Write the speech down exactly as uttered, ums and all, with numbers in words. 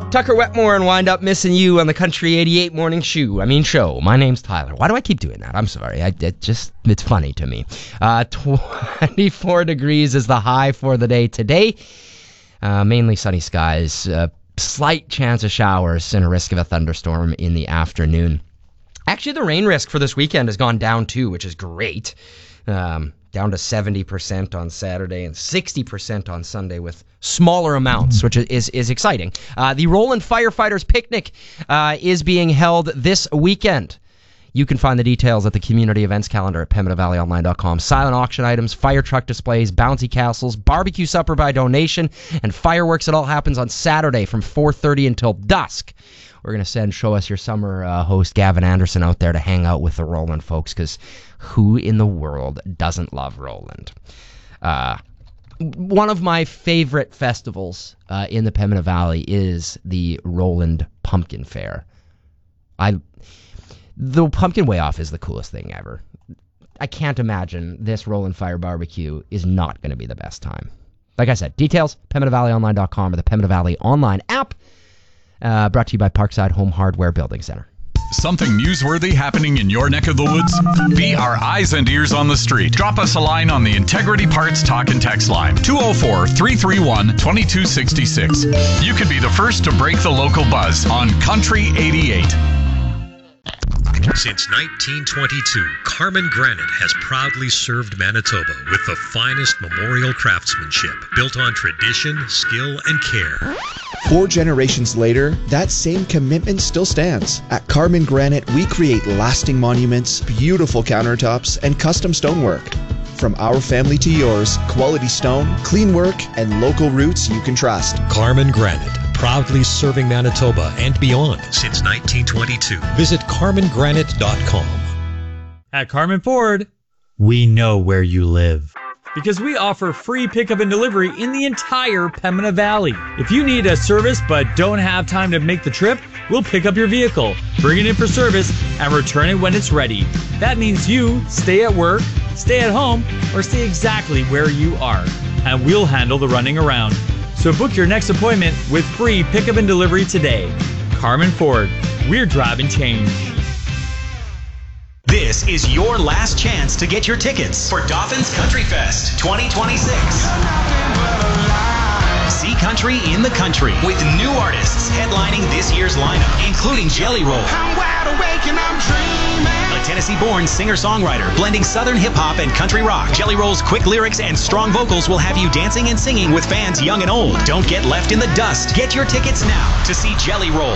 Tucker Wetmore and Wind Up Missing You on the Country eighty-eight Morning Show. I mean show. My name's Tyler. Why do I keep doing that? I'm sorry. I, it just, it's funny to me. Uh, twenty-four degrees is the high for the day today. Uh, mainly sunny skies. Uh, slight chance of showers and a risk of a thunderstorm in the afternoon. Actually, the rain risk for this weekend has gone down too, which is great. Um, down to seventy percent on Saturday and sixty percent on Sunday with smaller amounts, which is is exciting. Uh, the Roland Firefighters Picnic uh, is being held this weekend. You can find the details at the community events calendar at pembina valley online dot com. Silent auction items, fire truck displays, bouncy castles, barbecue supper by donation, and fireworks. It all happens on Saturday from four thirty until dusk. We're going to send Show Us Your Summer uh, host Gavin Anderson out there to hang out with the Roland folks, because who in the world doesn't love Roland? Uh, one of my favorite festivals uh, in the Pembina Valley is the Roland Pumpkin Fair. I, the Pumpkin Way Off is the coolest thing ever. I can't imagine this Roland Fire Barbecue is not going to be the best time. Like I said, details, pembina valley online dot com or the Pembina Valley online app. Uh, brought to you by Parkside Home Hardware Building Center. Something newsworthy happening in your neck of the woods? Be our eyes and ears on the street. Drop us a line on the Integrity Parts Talk and Text line, two oh four, three three one, two two six six. You could be the first to break the local buzz on Country eighty-eight. Since nineteen twenty-two, Carmen Granite has proudly served Manitoba with the finest memorial craftsmanship, built on tradition, skill, and care. Four generations later, that same commitment still stands. At Carmen Granite, we create lasting monuments, beautiful countertops, and custom stonework. From our family to yours, quality stone, clean work, and local roots you can trust. Carmen Granite, proudly serving Manitoba and beyond since nineteen twenty-two. Visit carmen granite dot com. At Carmen Ford, we know where you live, because we offer free pickup and delivery in the entire Pembina Valley. If you need a service but don't have time to make the trip, we'll pick up your vehicle, bring it in for service, and return it when it's ready. That means you stay at work, stay at home, or stay exactly where you are, and we'll handle the running around. So book your next appointment with free pickup and delivery today. Carmen Ford, we're driving change. This is your last chance to get your tickets for Dauphin's Country Fest twenty twenty-six. See country in the country with new artists headlining this year's lineup, including Jelly Roll, I'm wide awake and I'm dreaming, a Tennessee-born singer-songwriter blending Southern hip-hop and country rock. Jelly Roll's quick lyrics and strong vocals will have you dancing and singing with fans young and old. Don't get left in the dust. Get your tickets now to see Jelly Roll